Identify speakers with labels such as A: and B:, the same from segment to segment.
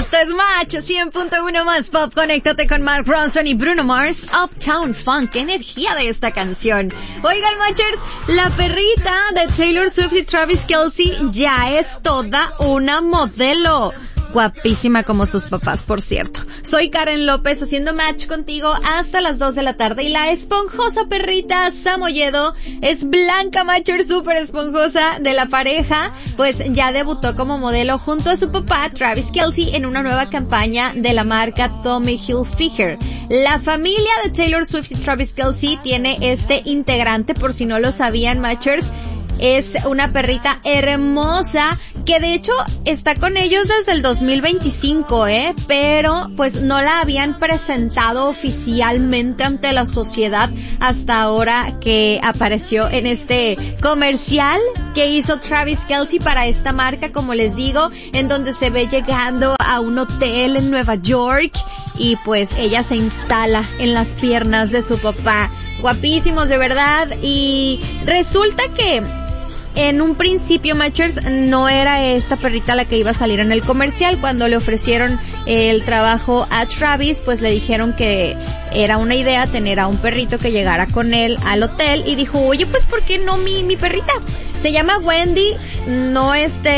A: Esto es Match 100.1 más pop. Conéctate con Mark Ronson y Bruno Mars. Uptown Funk. Qué energía de esta canción. Oigan, Matchers, la perrita de Taylor Swift y Travis Kelce ya es toda una modelo. Guapísima como sus papás, por cierto. Soy Karen López haciendo match contigo hasta las 2 de la tarde y la esponjosa perrita Samoyedo es blanca, matcher súper esponjosa de la pareja, pues ya debutó como modelo junto a su papá Travis Kelce en una nueva campaña de la marca Tommy Hilfiger. La familia de Taylor Swift y Travis Kelce tiene este integrante, por si no lo sabían, matchers. Es una perrita hermosa que de hecho está con ellos desde el 2025, pero pues no la habían presentado oficialmente ante la sociedad hasta ahora que apareció en este comercial que hizo Travis Kelce para esta marca, como les digo, en donde se ve llegando a un hotel en Nueva York y pues ella se instala en las piernas de su papá. Guapísimos de verdad. Y resulta que en un principio, matchers, no era esta perrita la que iba a salir en el comercial. Cuando le ofrecieron el trabajo a Travis, pues le dijeron que era una idea tener a un perrito que llegara con él al hotel y dijo, oye, pues ¿por qué no mi perrita? Se llama Wendy, no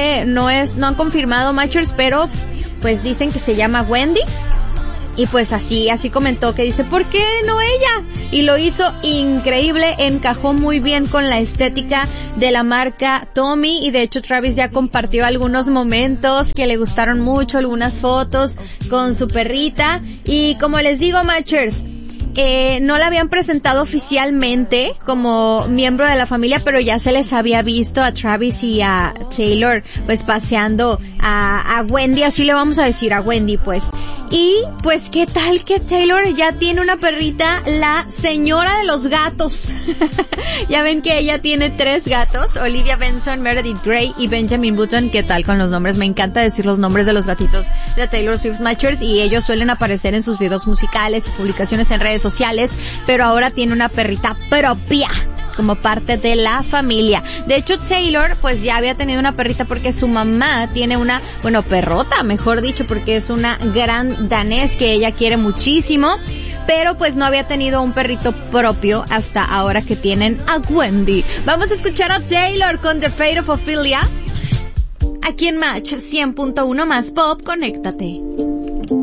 A: han confirmado, matchers, pero pues dicen que se llama Wendy. Y pues así comentó que dice, ¿por qué no ella? Y lo hizo increíble, encajó muy bien con la estética de la marca Tommy y de hecho Travis ya compartió algunos momentos que le gustaron mucho, algunas fotos con su perrita. Y como les digo, matchers, no la habían presentado oficialmente como miembro de la familia, pero ya se les había visto a Travis y a Taylor pues paseando a Wendy, así le vamos a decir a Wendy pues. Y pues qué tal que Taylor ya tiene una perrita, la señora de los gatos. Ya ven que ella tiene 3 gatos, Olivia Benson, Meredith Grey y Benjamin Button. ¿Qué tal con los nombres? Me encanta decir los nombres de los gatitos de Taylor Swift, matchers, y ellos suelen aparecer en sus videos musicales y publicaciones en redes sociales, pero ahora tiene una perrita propia como parte de la familia. De hecho, Taylor pues ya había tenido una perrita porque su mamá tiene una, perrota, mejor dicho, porque es una gran danés que ella quiere muchísimo, pero pues no había tenido un perrito propio hasta ahora que tienen a Wendy. Vamos a escuchar a Taylor con The Fate of Ophelia aquí en Match 100.1 más pop. Conéctate.